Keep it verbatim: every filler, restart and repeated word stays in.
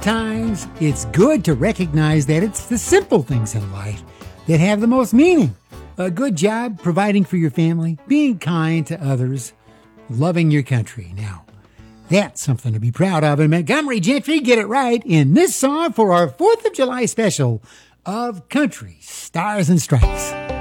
Sometimes it's good to recognize that it's the simple things in life that have the most meaning. A good job providing for your family, being kind to others, loving your country. Now, that's something to be proud of. And Montgomery Gentry get it right in this song for our fourth of July special of Country Stars and Stripes.